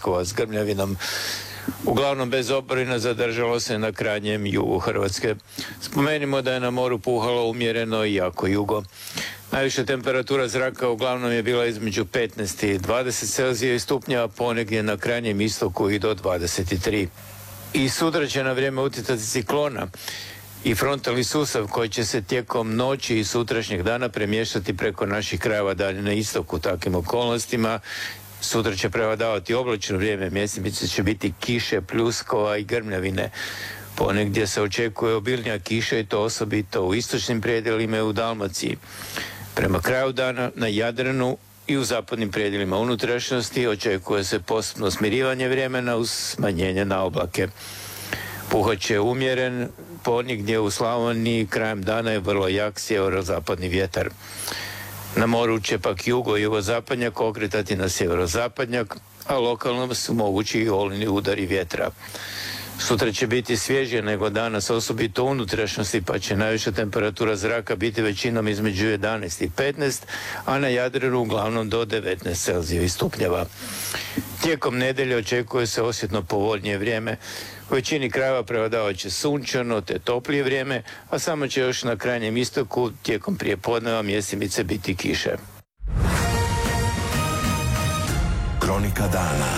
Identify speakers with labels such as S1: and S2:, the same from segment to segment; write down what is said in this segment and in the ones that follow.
S1: pljuskova s grmljavinom. Uglavnom bez oborina, zadržalo se na krajnjem jugu Hrvatske. Spomenimo da je na moru puhalo umjereno i jako jugo. Najviša temperatura zraka uglavnom je bila između 15 i 20 Celzija stupnja, a ponegdje na krajnjem istoku i do 23. I sutra će na vrijeme utjecati ciklona i frontalni sustav koji će se tijekom noći i sutrašnjeg dana premještati preko naših krajeva dalje na istoku. U takvim okolnostima sutra će prevladavati oblačno vrijeme, mjesec će biti kiše, pljuskova i grmljavine. Ponegdje se očekuje obilnija kiša i to osobito u istočnim predjelima i u Dalmaciji. Prema kraju dana na Jadranu i u zapadnim predjelima unutrašnjosti očekuje se postupno smirivanje vremena uz smanjenje na oblake. Puhat će umjeren, ponegdje u Slavoniji krajem dana je vrlo jak sjeverozapadni vjetar. Na moru će pak jugozapadnjak okretati na sjeverozapadnjak, a lokalno su mogući i olujni udari vjetra. Sutra će biti svježije nego danas, osobito u unutrašnjosti, pa će najviša temperatura zraka biti većinom između 11 i 15, a na Jadranu uglavnom do 19 Celzijevih stupnjeva. Tijekom nedjelje očekuje se osjetno povoljnije vrijeme. U većini krajeva prevladavat će sunčano te toplije vrijeme, a samo će još na krajnjem istoku tijekom prijepodneva mjesimice biti kiše.
S2: Kronika dana.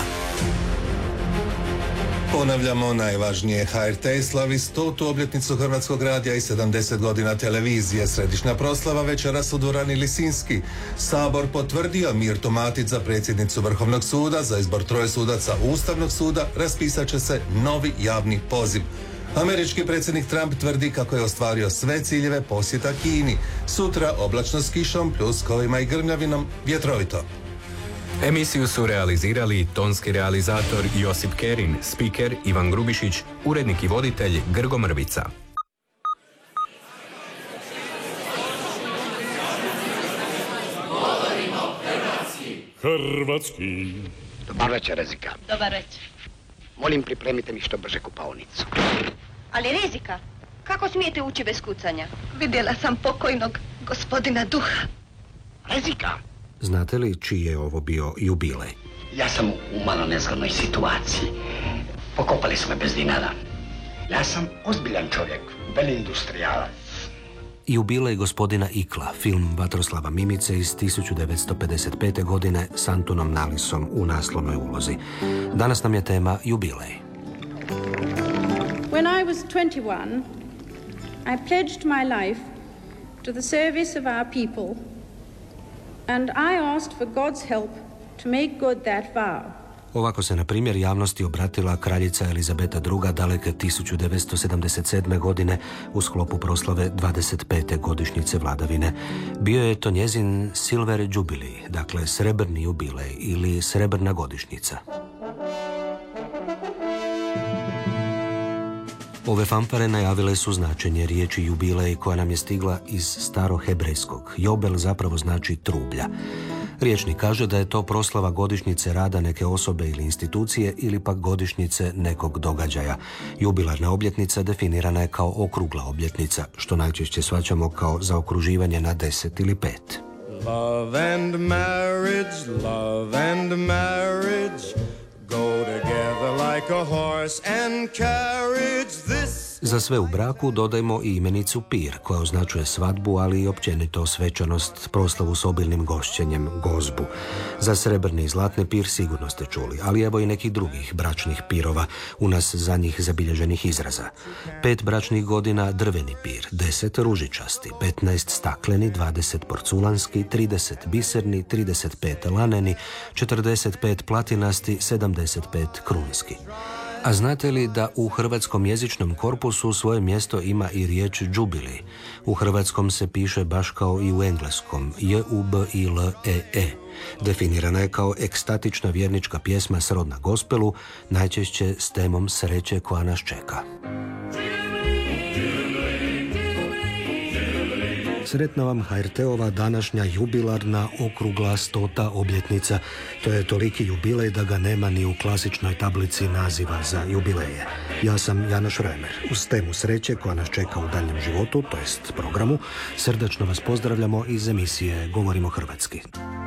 S2: Ponavljamo, najvažnije, HRT slavi 100. obljetnicu Hrvatskog radija i 70 godina televizije. Središnja proslava večeras u dvorani Lisinski. Sabor potvrdio Mirtu Matić za predsjednicu Vrhovnog suda. Za izbor 3 sudaca Ustavnog suda raspisat će se novi javni poziv. Američki predsjednik Trump tvrdi kako je ostvario sve ciljeve posjeta Kini. Sutra oblačno s kišom, pljuskovima i grmljavinom, vjetrovito.
S3: Emisiju su realizirali tonski realizator Josip Kerin, spiker Ivan Grubišić, urednik i voditelj Grgo Mrvica.
S4: Hrvatski.
S5: Dobar večer, Rezika.
S6: Dobar večer.
S5: Molim, pripremite mi što brže kupaonicu.
S6: Ali Rezika, kako smijete ući bez kucanja? Vidjela sam pokojnog gospodina Duha.
S5: Rezika!
S7: Znate li čiji je ovo bio jubilej?
S5: Ja sam u malo nezgodnoj situaciji. Pokopali su me bez dinara. Ja sam ozbiljan čovjek, velindustrijalac.
S7: Jubilej gospodina Ikla, film Vatroslava Mimice iz 1955. godine s Antunom Nalisom u naslovnoj ulozi. Danas nam je tema jubilej.
S8: When I was 21, I pledged my life to the service of our people, and I asked for God's help to make good that vow.
S7: Ovako se na primjer javnosti obratila kraljica Elizabeta II. Daleke 1977. godine u sklopu proslave 25. godišnjice vladavine. Bio je to njezin Silver Jubilee, dakle srebrni jubilej ili srebrna godišnjica. Ove fanfare najavile su značenje riječi jubilej koja nam je stigla iz starohebrejskog. Jobel zapravo znači trublja. Riječnik kaže da je to proslava godišnjice rada neke osobe ili institucije ili pak godišnjice nekog događaja. Jubilarna obljetnica definirana je kao okrugla obljetnica, što najčešće shvaćamo kao zaokruživanje na 10 ili 5.
S4: Love and marriage go together like a horse and carriage. This
S7: Za sve u braku dodajmo i imenicu pir, koja označuje svadbu, ali i općenito svečanost, proslavu s obilnim gošćenjem, gozbu. Za srebrni i zlatni pir sigurno ste čuli, ali evo i nekih drugih bračnih pirova, u nas za njih zabilježenih izraza. 5 bračnih godina drveni pir, 10 ružičasti, 15 stakleni, 20 porculanski, 30 biserni, 35 laneni, 45 platinasti, 75 krunski. A znate li da u hrvatskom jezičnom korpusu svoje mjesto ima i riječ jubilee? U hrvatskom se piše baš kao i u engleskom, J-U-B-I-L-E-E. Definirana je kao ekstatična vjernička pjesma srodna gospelu, najčešće s temom sreće koja nas čeka. Sretna vam HRT-ova današnja jubilarna okrugla 100. obljetnica. To je toliki jubilej da ga nema ni u klasičnoj tablici naziva za jubileje. Ja sam Janoš Remer. Uz temu sreće koja nas čeka u daljnjem životu, to jest programu, srdačno vas pozdravljamo iz emisije Govorimo hrvatski.